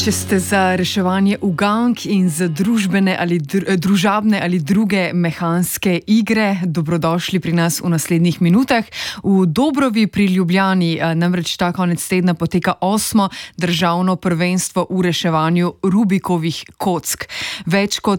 Če ste za reševanje ugank in za družbene ali družabne ali druge mehanske igre, dobrodošli pri nas v naslednjih minutah. V Dobrovi pri Ljubljani namreč ta konec tedna poteka 8. državno prvenstvo v reševanju Rubikovih kock. Več kot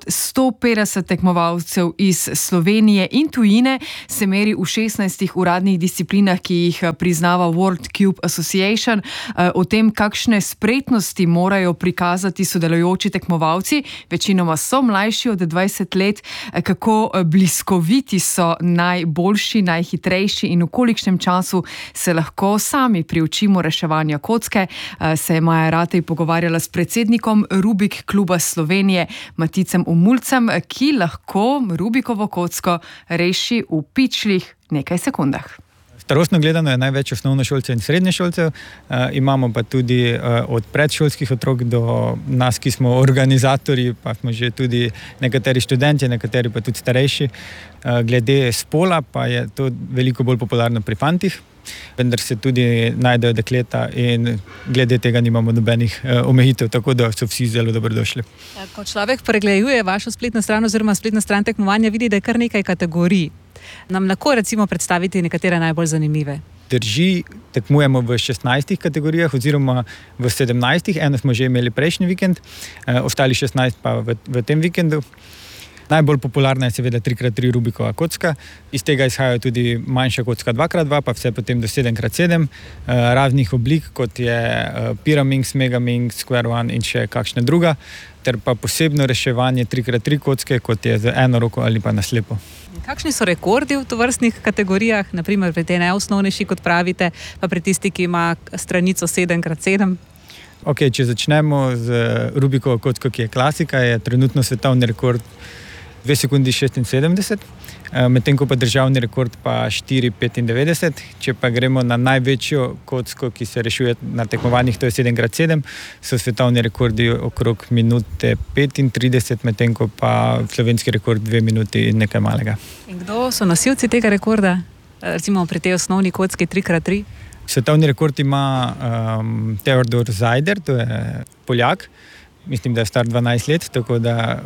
150 tekmovalcev iz Slovenije in tujine se meri v 16 uradnih disciplinah, ki jih priznava World Cube Association. O tem, kakšne spretnosti morajo prikazati sodelujoči tekmovalci, večinoma so mlajši od 20 let, kako bliskoviti so najboljši, najhitrejši in v kolikšnem času se lahko sami priučimo reševanja kocke, se je Maja Ratej pogovarjala s predsednikom Rubik kluba Slovenije Maticem Umulcem, ki lahko Rubikovo kocko reši v pičlih nekaj sekundah. Starostno gledano je največ osnovnošolcev in srednješolcev, imamo pa tudi od predšolskih otrok do nas, ki smo organizatorji, pa smo že tudi nekateri študenti, nekateri pa tudi starejši. Glede spola pa je to veliko bolj popularno pri fantih, vendar se tudi najdejo dekleta in glede tega nimamo nobenih omejitev, tako da so vsi zelo dobrodošli. Ko človek pregleduje vašo spletno stran oziroma spletno stran tekmovanja, vidi, da je kar nekaj kategorij. Nam lahko recimo predstaviti nekatere najbolj zanimive? Drži, tekmujemo v 16 kategorijah oziroma v 17, eno smo že imeli prejšnji vikend, ostali 16 pa v tem vikendu. Najbolj popularna je seveda 3x3 Rubikova kocka, iz tega izhajajo tudi manjša kocka 2x2, pa vse potem do 7x7, raznih oblik, kot je Pyraminx, Megaminx, Square One in še kakšna druga, ter pa posebno reševanje 3x3 kocke, kot je z eno roko ali pa na slepo. Kakšni so rekordi v tovrstnih kategorijah, naprimer pri tej najosnovnejši, kot pravite, pa pri tisti, ki ima stranico 7x7? Ok, če začnemo z Rubikovo kocko, ki je klasika, je trenutno svetovni rekord 2 sekundi 76, medtem ko pa državni rekord pa 4,95. Če pa gremo na največjo kocko, ki se rešuje na tekmovanjih, to je 7x7, so svetovni rekordi okrog minute 35, medtem ko pa slovenski rekord 2 minuti in nekaj malega. In kdo so nosilci tega rekorda, recimo pri tej osnovni kocki 3x3? Svetovni rekord ima Theodor Zajder, to je Poljak, mislim, da je star 12 let, tako da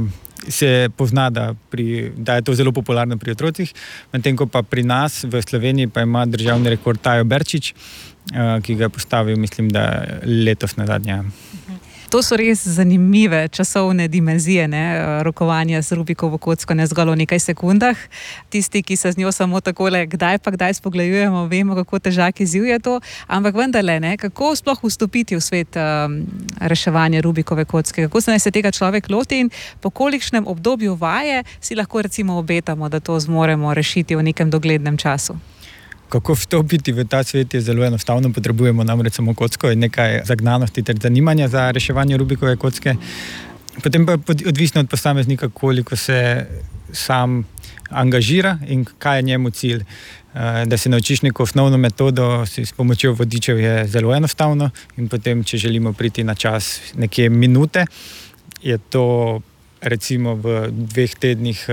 se pozna, da je to zelo popularno pri otrocih, medtem ko pa pri nas v Sloveniji pa ima državni rekord Tajo Berčič, ki ga je postavil, mislim, da letos nazadnje. To so res zanimive časovne dimenzije, rokovanja z Rubikovo kocko, ne zgolj v nekaj sekundah. Tisti, ki se z njo samo takole kdaj spogledujemo, vemo, kako težak izziv je to, ampak vendarle, kako sploh vstopiti v svet reševanja Rubikove kocke, kako se tega človek loti in po kolikšnem obdobju vaje si lahko recimo obetamo, da to zmoremo rešiti v nekem doglednem času. Kako vstopiti v ta svet je zelo enostavno, potrebujemo namreč samo kocko in nekaj zagnanosti ter zanimanja za reševanje Rubikove kocke. Potem pa odvisno od posameznika, koliko se sam angažira in kaj je njemu cilj. Da se naučiš neko osnovno metodo s pomočjo vodičev je zelo enostavno in potem, če želimo priti na čas nekje minute, je to recimo v 2 tednih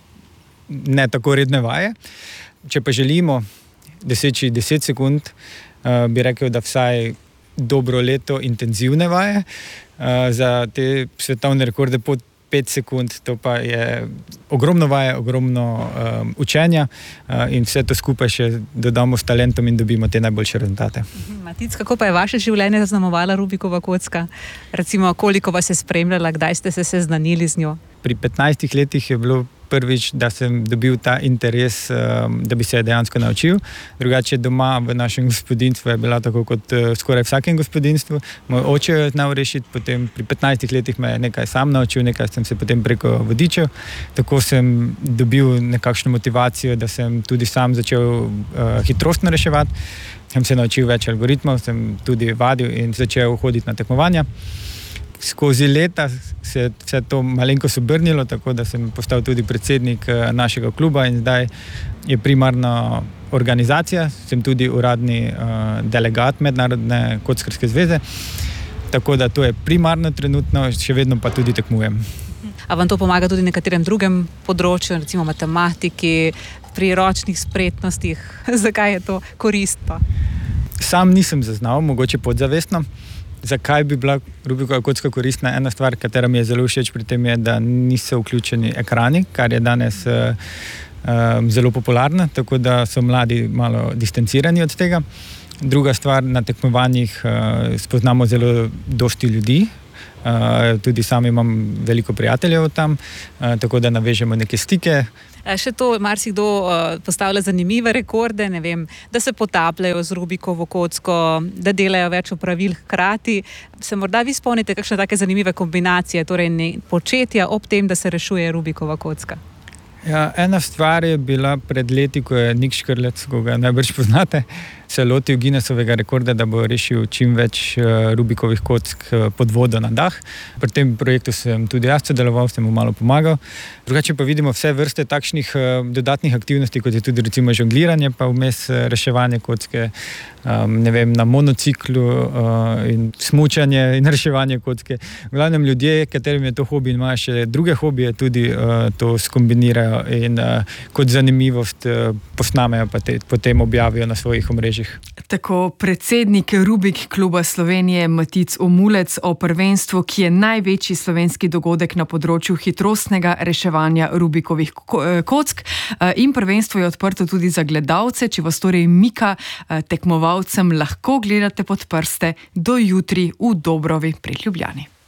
ne tako redne vaje. Če pa želimo doseči 10 sekund, bi rekel, da vsaj dobro leto intenzivne vaje. Za te svetovne rekorde pod 5 sekund, to pa je ogromno vaje, ogromno učenja in vse to skupaj še dodamo s talentom in dobimo te najboljše rezultate. Matic, kako pa je vaše življenje zaznamovala Rubikova kocka? Recimo, koliko vas je spremljala, kdaj ste se seznanili z njo? Pri 15 letih je bilo prvič, da sem dobil ta interes, da bi se dejansko naučil. Drugače doma v našem gospodinstvu je bila tako kot skoraj vsakem gospodinstvu. Moj oče je znal rešiti, potem pri 15 letih me je nekaj sam naučil, nekaj sem se potem preko vodičev. Tako sem dobil nekakšno motivacijo, da sem tudi sam začel hitrostno reševati. Sem se naučil več algoritmov, sem tudi vadil in začel hoditi na tekmovanja. Skozi leta se je vse to malenkost obrnilo, tako da sem postal tudi predsednik našega kluba in zdaj je primarna organizacija, sem tudi uradni delegat Mednarodne kockarske zveze, tako da to je primarno trenutno, še vedno pa tudi tekmujem. A vam to pomaga tudi na nekaterem drugem področju, recimo matematiki, pri ročnih spretnostih? Zakaj je to koristno? Sam nisem zaznal, mogoče podzavestno, zakaj bi bila Rubikova kocka koristna. Ena stvar, katera mi je zelo všeč pri tem, je, da niso vključeni ekrani, kar je danes zelo popularna, tako da so mladi malo distancirani od tega. Druga stvar, na tekmovanjih spoznamo zelo dosti ljudi, tudi sam imam veliko prijateljev tam, tako da navežemo neke stike. Še to, marsikdo postavlja zanimive rekorde, ne vem, da se potapljajo z Rubikovo kocko, da delajo več opravil hkrati. Se morda vi spomnite kakšne take zanimive kombinacije, torej početja ob tem, da se rešuje Rubikova kocka? Ja, ena stvar je bila pred leti, ko je Nik Škrlec, ko ga najbrž poznate, se lotil Guinnessovega rekorda, da bo rešil čim več Rubikovih kock pod vodo na dah. Pri tem projektu sem tudi jaz sodeloval, sem mu malo pomagal. Drugače pa vidimo vse vrste takšnih dodatnih aktivnosti, kot je tudi recimo žongliranje, pa vmes reševanje kocke, ne vem, na monociklu in smučanje in reševanje kocke. V glavnem ljudje, katerim je to hobi in imajo še druge hobije, tudi to skombinirajo in kot zanimivost posnamejo, pa potem objavijo na svojih omrežjih. Tako predsednik Rubik kluba Slovenije Matic Omulec o prvenstvu, ki je največji slovenski dogodek na področju hitrostnega reševanja Rubikovih kock. In prvenstvo je odprto tudi za gledalce, če vas torej mika tekmovalcem, lahko gledate pod prste do jutri v Dobrovi pri Ljubljani.